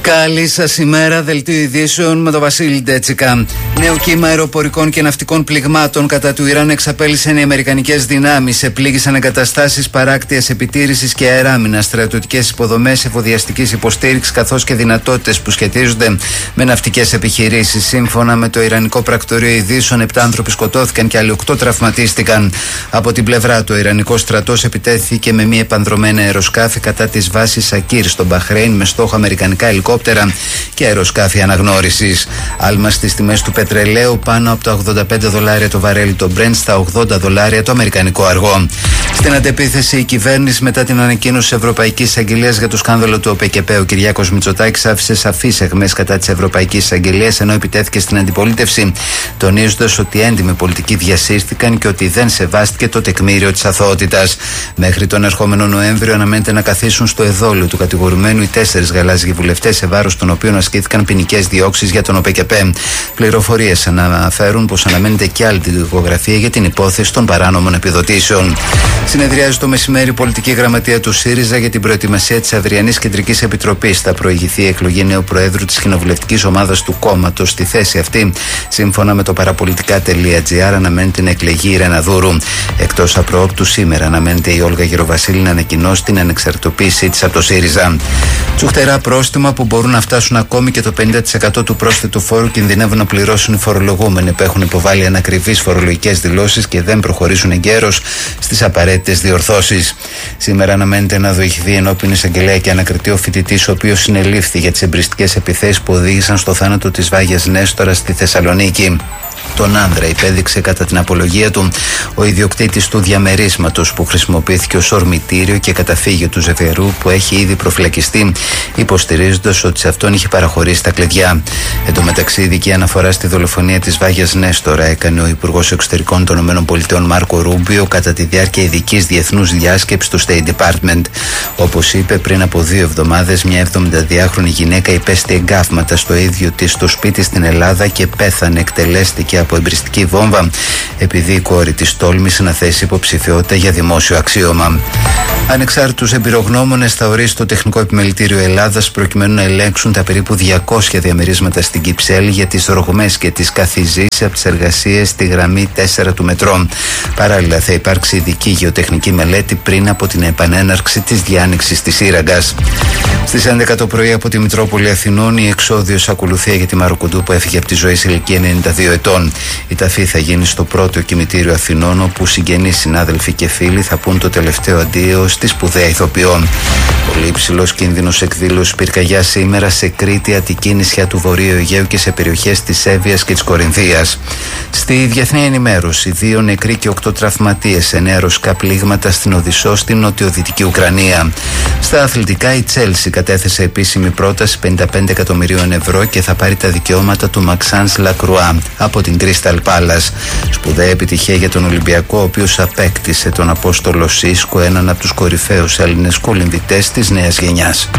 Καλή σας ημέρα, δελτίο ειδήσεων με τον Βασίλη Ντέτσικα. Νέο κύμα αεροπορικών και ναυτικών πληγμάτων κατά του Ιράν εξαπέλυσαν οι αμερικανικές δυνάμεις. Επλήγησαν εγκαταστάσεις παράκτειας επιτήρησης και αεράμινας, στρατιωτικές υποδομές, εφοδιαστικής υποστήριξης καθώς και δυνατότητες που σχετίζονται με ναυτικές επιχειρήσεις. Σύμφωνα με το Ιρανικό Πρακτορείο Ειδήσεων, 7 άνθρωποι σκοτώθηκαν και άλλοι 8 τραυματίστηκαν. Από την πλευρά του, ο Ιρανικός στρατός επιτέθηκε με μη επανδρομένα αεροσκάφη κατά της βάσης Σακίρ στο Μπαχρέιν με στόχο αμερικανικά ελικόπτερα και αεροσκάφη αναγνώρισης. Άλμα στις τιμές του πετρελαίου πάνω από τα $85 το βαρέλι το Brent, στα $80 το αμερικανικό αργό. Στην αντεπίθεση, η κυβέρνηση μετά την ανακοίνωση της Ευρωπαϊκής Εισαγγελίας για το σκάνδαλο του ΟΠΕΚΕΠΕ, ο Κυριάκος Μητσοτάκης άφησε σαφείς αιχμές κατά της Ευρωπαϊκής Εισαγγελίας, ενώ επιτέθηκε στην αντιπολίτευση, τονίζοντας ότι έντιμοι πολιτικοί διασύρθηκαν και ότι δεν σεβάστηκε το τεκμήριο της αθωότητας. Μέχρι τον ερχόμενο Νοέμβριο αναμένεται να καθίσουν στο εδόλιο του κατηγορουμένου οι 4 γαλάζιοι βουλευτές, σε βάρος των οποίων ασκήθηκαν ποινικές διώξεις για τον ΟΠΕΚΕΠΕ. Πληροφορίες αναφέρουν πως αναμένεται και άλλη δικογραφία για την υπόθεση των παράνομων επιδοτήσεων. Συνεδριάζει το μεσημέρι η πολιτική γραμματεία του ΣΥΡΙΖΑ για την προετοιμασία της αυριανής κεντρικής επιτροπής. Θα προηγηθεί η εκλογή νέου προέδρου της κοινοβουλευτικής ομάδας του κόμματος. Στη θέση αυτή, σύμφωνα με το παραπολιτικά.gr, αναμένεται να εκλεγεί η Ρένα Δούρου. Εκτός απροόπτου, σήμερα αναμένεται η Όλγα Γεροβασίλη να ανακοινώσει την ανεξαρτητοποίησή της από το ΣΥΡΙΖΑ. Τσουχτερά πρόστιμα που μπορούν να φτάσουν ακόμη και το 50% του πρόσθετου φόρου κινδυνεύουν να πληρώσουν οι φορολογούμενοι που έχουν υποβάλει ανακριβείς φορολογικές δηλώσεις και δεν προχωρήσουν εγκαίρως στις απαραίτητες διορθώσεις. Σήμερα αναμένεται να διοικηθεί ενώπιον εισαγγελέα και ανακριτή ο φοιτητής, ο οποίος συνελήφθη για τις εμπριστικές επιθέσεις που οδήγησαν στο θάνατο της Βάγιας Νέστορα στη Θεσσαλονίκη. Τον άνδρα υπέδειξε κατά την απολογία του ο ιδιοκτήτης του διαμερίσματος που χρησιμοποιήθηκε ως ορμητήριο και καταφύγιο του ζευγαριού, που έχει ήδη προφυλακιστεί, υποστηρίζοντας ότι σε αυτόν είχε παραχωρήσει τα κλειδιά. Εν τω μεταξύ, ειδική αναφορά στη δολοφονία της Βάγιας Νέστορα έκανε ο Υπουργός Εξωτερικών των ΗΠΑ Μάρκο Ρούμπιο κατά τη διάρκεια ειδικής διεθνούς διάσκεψης του State Department. Όπως είπε, πριν από 2 εβδομάδες, μια 72χρονη γυναίκα υπέστη εγκάβματα στο ίδιο της το σπίτι στην Ελλάδα και πέθανε, εκτελέστηκε από εμπριστική βόμβα, επειδή η κόρη της τόλμησε να θέσει υποψηφιότητα για δημόσιο αξίωμα. Ανεξάρτητους εμπειρογνώμονες θα ορίσει το Τεχνικό Επιμελητήριο Ελλάδας προκειμένου να ελέγξουν τα περίπου 200 διαμερίσματα στην Κυψέλη για τις ρογμές και τις καθιζήσεις από τις εργασίες στη γραμμή 4 του μετρό. Παράλληλα, θα υπάρξει ειδική γεωτεχνική μελέτη πριν από την επανέναρξη της διάνοιξης της Σύραγγας. Στις 11 το πρωί από τη Μητρόπολη Αθηνών, η εξόδιος ακολουθία για τη Μαροκουντού που έφυγε από τη ζωή σε ηλικία 92 ετών. Η ταφή θα γίνει στο πρώτο κημητήριο Αθηνών, όπου συγγενείς, συνάδελφοι και φίλοι θα πούν το τελευταίο αντίο στη σπουδαία ηθοποιό. Πολύ υψηλός κίνδυνος εκδήλωσης πυρκαγιάς σήμερα σε Κρήτη, Αττική, νησιά του Βορείου Αιγαίου και σε περιοχές της Εύβοιας και της Κορινθίας. Στη διεθνή ενημέρωση, 2 νεκροί και 8 τραυματίες, 9 ρωσικά πλήγματα στην Οδυσσό στην νοτιοδυτική Ουκρανία. Στα αθλητικά, η Τσέλσι κατέθεσε επίσημη πρόταση 55 εκατομμυρίων ευρώ και θα πάρει τα δικαιώματα του Μαξάνς Λακρουά από την Crystal Palace. Σπουδαία επιτυχία για τον Ολυμπιακό, ο οποίος απέκτησε τον Απόστολο Σίσκο, έναν από τους κορυφαίους Έλληνες κολυμβητές της νέας γενιάς.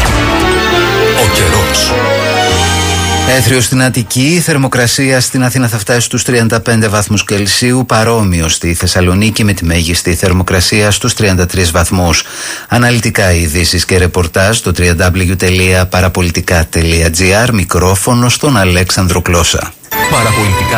Ο καιρός. Έθριο στην Αττική, η θερμοκρασία στην Αθήνα θα φτάσει στους 35 βαθμούς Κελσίου, παρόμοιο στη Θεσσαλονίκη με τη μέγιστη θερμοκρασία στους 33 βαθμούς. Αναλυτικά ειδήσεις και ρεπορτάζ στο www.parapolitica.gr, μικρόφωνο στον Αλέξανδρο Κλώσα. Παραπολιτικά.